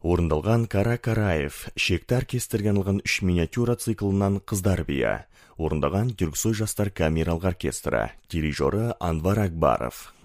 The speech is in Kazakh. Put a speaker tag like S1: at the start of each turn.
S1: Орындалған Кара Караев, шекті оркестрген алған 3 миниатюра циклынан «Қыздар бия». Орындаған Түрксой жастар камералық оркестрі, дирижері Анвар Акбаров.